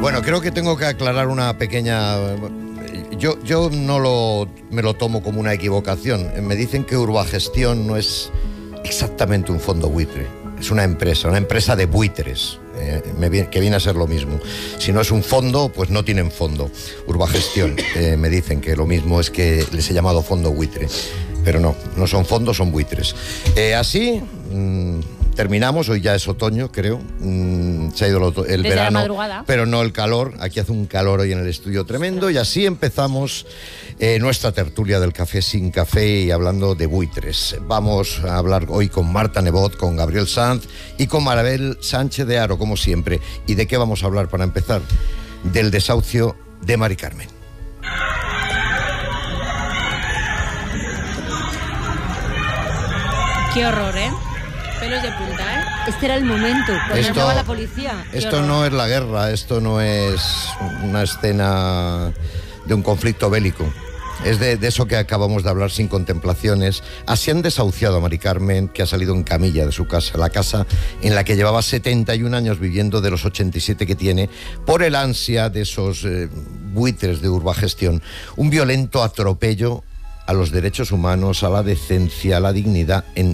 Bueno, creo que tengo que aclarar una pequeña... Yo no me lo tomo como una equivocación. Me dicen que Urbagestión no es exactamente un fondo buitre. Es una empresa de buitres, que viene a ser lo mismo. Si no es un fondo, pues no tienen fondo. Urbagestión, me dicen que lo mismo es que les he llamado fondo buitre. Pero no son fondos, son buitres. Así... terminamos, hoy ya es otoño, creo. Se ha ido el desde verano, la madrugada. Pero no el calor. Aquí hace un calor hoy en el estudio tremendo. Y así empezamos nuestra tertulia del café sin café y hablando de buitres. Vamos a hablar hoy con Marta Nebot, con Gabriel Sanz y con Marabel Sánchez de Haro, como siempre. ¿Y de qué vamos a hablar para empezar? Del desahucio de Mari Carmen. Qué horror, ¿eh? Pelos de punta, ¿eh? Este era el momento, cuando llegaba la policía. Esto no es la guerra, esto no es una escena de un conflicto bélico. Es de eso que acabamos de hablar sin contemplaciones. Así han desahuciado a Mari Carmen, que ha salido en camilla de su casa, la casa en la que llevaba 71 años viviendo de los 87 que tiene, por el ansia de esos buitres de Urbagestión. Un violento atropello a los derechos humanos, a la decencia, a la dignidad, en